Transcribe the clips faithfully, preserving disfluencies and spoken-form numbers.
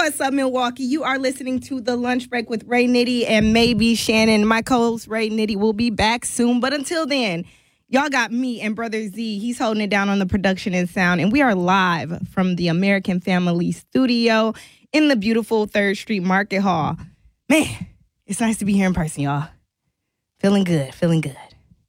What's up, Milwaukee? You are listening to The Lunch Break with Ray Nitty and maybe Shannon. My co-host, Ray Nitty, will be back soon. But until then, y'all got me and Brother Z. He's holding it down on the production and sound. And we are live from the American Family Studio in the beautiful third Street Market Hall. Man, it's nice to be here in person, y'all. Feeling good, feeling good.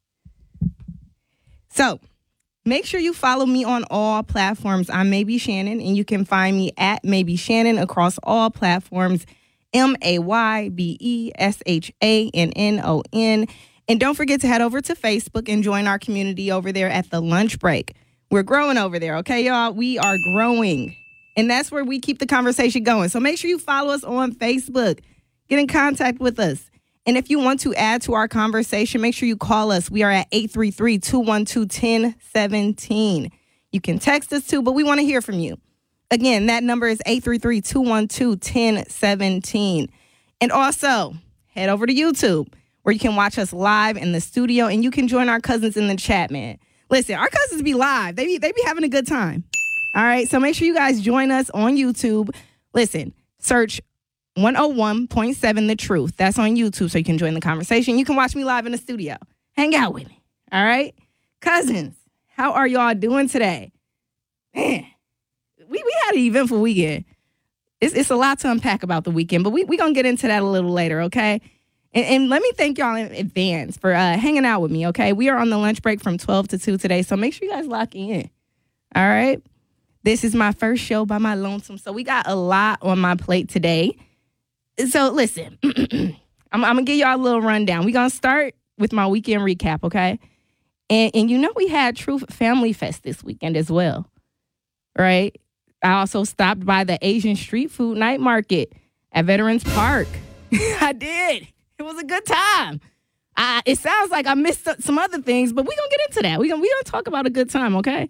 So, make sure you follow me on all platforms. I'm Maybe Shannon, and you can find me at Maybe Shannon across all platforms, M A Y B E S H A N N O N. And don't forget to head over to Facebook and join our community over there at The Lunch Break. We're growing over there, okay, y'all? We are growing, and that's where we keep the conversation going. So make sure you follow us on Facebook. Get in contact with us. And if you want to add to our conversation, make sure you call us. We are at eight three three, two one two, one zero one seven. You can text us too, but we want to hear from you. Again, that number is eight three three, two one two, one zero one seven. And also, head over to YouTube, where you can watch us live in the studio, and you can join our cousins in the chat, man. Listen, our cousins be live. They be, they be having a good time. All right, so make sure you guys join us on YouTube. Listen, search one oh one point seven The Truth. That's on YouTube, so you can join the conversation. You can watch me live in the studio. Hang out with me, all right? Cousins, how are y'all doing today? Man, we, we had an eventful weekend. It's, it's a lot to unpack about the weekend, but we're we going to get into that a little later, okay? And, and let me thank y'all in advance for uh, hanging out with me, okay? We are on the lunch break from twelve to two today, so make sure you guys lock in, all right? This is my first show by my lonesome, so we got a lot on my plate today. So, listen, I'm, I'm going to give y'all a little rundown. We're going to start with my weekend recap, okay? And, and you know we had Truth Family Fest this weekend as well, right? I also stopped by the Asian street food night market at Veterans Park. I did. It was a good time. I, it sounds like I missed some other things, but we're going to get into that. We're going we gonna talk about a good time, okay?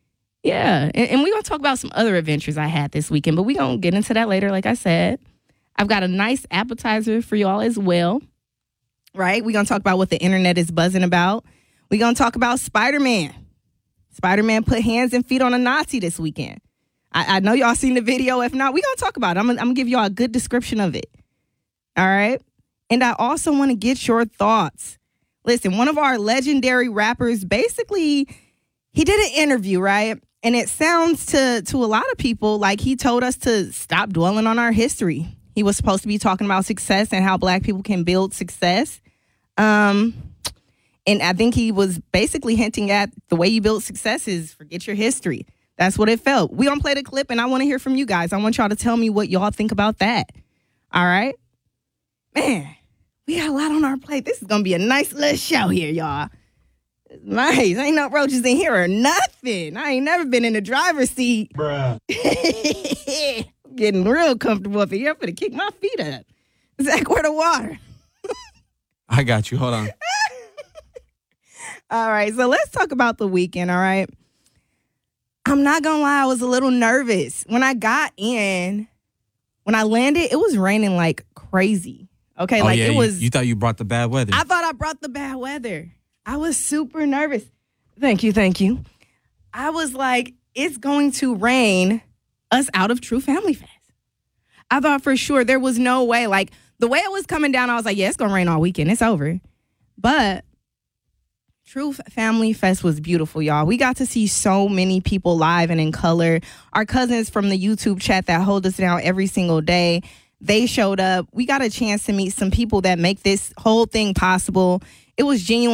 Yeah, and, and we're going to talk about some other adventures I had this weekend, but we're going to get into that later, like I said. I've got a nice appetizer for y'all as well, right? We're going to talk about what the internet is buzzing about. We're going to talk about Spider-Man. Spider-Man put hands and feet on a Nazi this weekend. I, I know y'all seen the video. If not, we're going to talk about it. I'm going to give y'all a good description of it. All right? And I also want to get your thoughts. Listen, one of our legendary rappers, basically, he did an interview, right? And it sounds to, to a lot of people like he told us to stop dwelling on our history. He was supposed to be talking about success and how black people can build success. Um, and I think he was basically hinting at the way you build success is forget your history. That's what it felt. We're going to play the clip, and I want to hear from you guys. I want y'all to tell me what y'all think about that. All right? Man, we got a lot on our plate. This is going to be a nice little show here, y'all. It's nice. Ain't no roaches in here or nothing. I ain't never been in the driver's seat. Bruh. Getting real comfortable up here. I'm going to kick my feet up. Zach, where the water? I got you. Hold on. All right. So let's talk about the weekend, all right? I'm not going to lie. I was a little nervous. When I got in, when I landed, it was raining like crazy. Okay? Oh, like yeah, it you, was. You thought you brought the bad weather. I thought I brought the bad weather. I was super nervous. Thank you. Thank you. I was like, it's going to rain us out of True Family Fest. I thought for sure there was no way. Like, the way it was coming down, I was like, yeah, it's going to rain all weekend. It's over. But True Family Fest was beautiful, y'all. We got to see so many people live and in color. Our cousins from the YouTube chat that hold us down every single day, they showed up. We got a chance to meet some people that make this whole thing possible. It was genuine.